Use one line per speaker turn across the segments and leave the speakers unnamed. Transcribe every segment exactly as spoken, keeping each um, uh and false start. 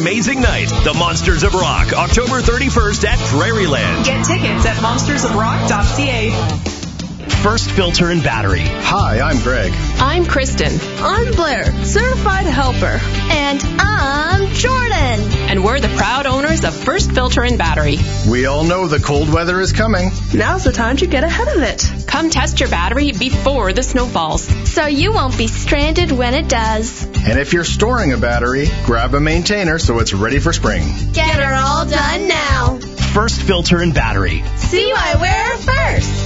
amazing night. The Monsters of Rock, October thirty-first at Prairieland.
Get tickets at monsters of rock dot c a.
First Filter and Battery.
Hi, I'm Greg.
I'm Kristen.
I'm Blair, certified helper.
And I'm Jordan.
And we're the proud owners of First Filter and Battery.
We all know the cold weather is coming.
Now's the time to get ahead of it.
Come test your battery before the snow falls,
so you won't be stranded when it does.
And if you're storing a battery, grab a maintainer so it's ready for spring.
Get her all done now.
First Filter and Battery.
See why we're first.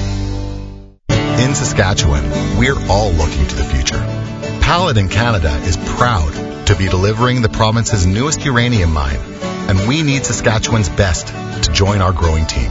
In Saskatchewan, we're all looking to the future. Paladin Canada is proud to be delivering the province's newest uranium mine, and we need Saskatchewan's best to join our growing team.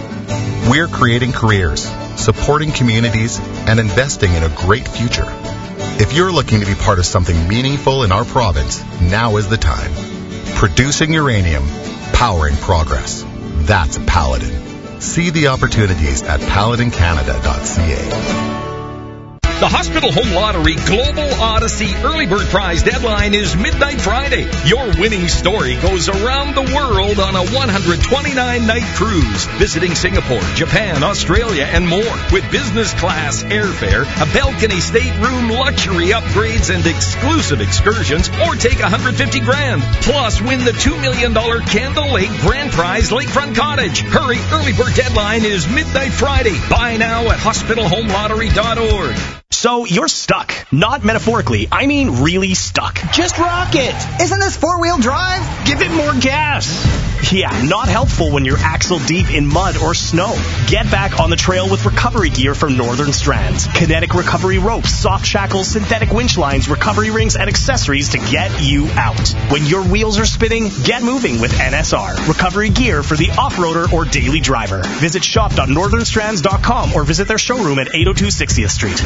We're creating careers, supporting communities, and investing in a great future. If you're looking to be part of something meaningful in our province, now is the time. Producing uranium, powering progress. That's Paladin. See the opportunities at paladin canada dot c a.
The Hospital Home Lottery Global Odyssey Early Bird Prize deadline is midnight Friday. Your winning story goes around the world on a one hundred twenty-nine night cruise, visiting Singapore, Japan, Australia, and more, with business class airfare, a balcony stateroom, luxury upgrades, and exclusive excursions, or take one hundred fifty grand. Plus, win the two million dollars Candle Lake Grand Prize Lakefront Cottage. Hurry, early bird deadline is midnight Friday. Buy now at hospital home lottery dot org.
So you're stuck. Not metaphorically, I mean really stuck.
Just rock it. Isn't this four-wheel drive?
Give it more gas. Yeah, not helpful when you're axle deep in mud or snow. Get back on the trail with recovery gear from Northern Strands. Kinetic recovery ropes, soft shackles, synthetic winch lines, recovery rings, and accessories to get you out. When your wheels are spinning, get moving with N S R. Recovery gear for the off-roader or daily driver. Visit shop dot northern strands dot com or visit their showroom at eight oh two sixtieth Street.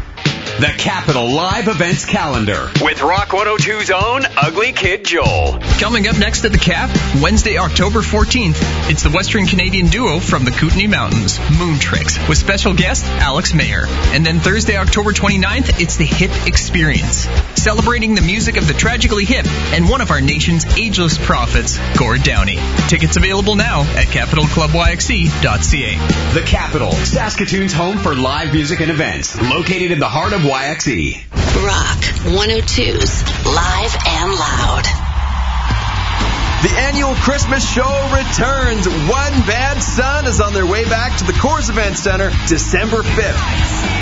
The Capital Live Events Calendar with Rock one oh two's own Ugly Kid Joel.
Coming up next at the Cap, Wednesday, October fourteenth, it's the Western Canadian duo from the Kootenay Mountains, Moon Tricks, with special guest Alex Mayer. And then Thursday, October twenty-ninth, it's the Hip Experience, celebrating the music of the tragically hip and one of our nation's ageless prophets, Gord Downey. Tickets available now at capital club y x c dot c a.
The Capital, Saskatoon's home for live music and events, located in the heart of Y X E.
Rock one oh two's Live and Loud.
The annual Christmas show returns. One Bad Son is on their way back to the Coors Event Center December fifth.